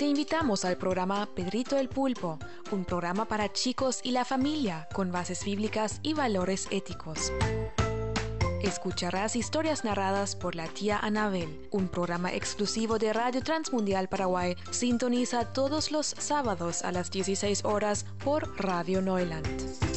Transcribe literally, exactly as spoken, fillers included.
Te invitamos al programa Pedrito el Pulpo, un programa para chicos y la familia con bases bíblicas y valores éticos. Escucharás historias narradas por la tía Anabel. Un programa exclusivo de Radio Transmundial Paraguay sintoniza todos los sábados a las dieciséis horas por Radio Neuland.